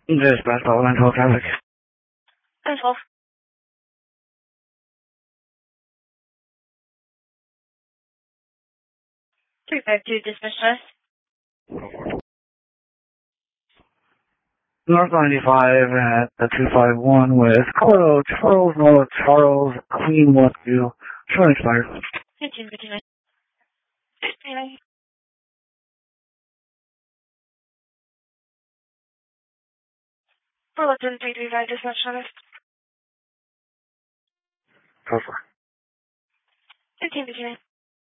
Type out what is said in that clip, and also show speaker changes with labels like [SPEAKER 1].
[SPEAKER 1] Dispatch, Bravo 912 traffic.
[SPEAKER 2] 912. 352 dispatch us.
[SPEAKER 1] North 95 at the 251 with Carlo Charles Noah Charles Queen Westview. Showing expired.
[SPEAKER 2] 1959. 41335 dispatch us.
[SPEAKER 1] Go for
[SPEAKER 2] 1559.